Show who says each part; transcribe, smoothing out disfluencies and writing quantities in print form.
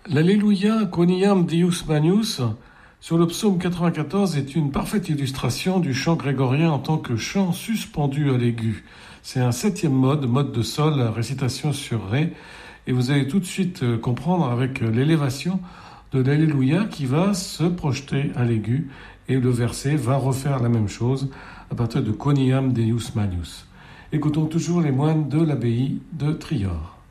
Speaker 1: L'Alléluia Quoniam Deus Magnus sur le psaume 94 est une parfaite illustration du chant grégorien en tant que chant suspendu à l'aigu. C'est un septième mode de sol, récitation sur ré, et vous allez tout de suite comprendre avec l'élévation de l'Alléluia qui va se projeter à l'aigu, et le verset va refaire la même chose à partir de Quoniam Deus Magnus. Écoutons toujours les moines de l'abbaye de Trior.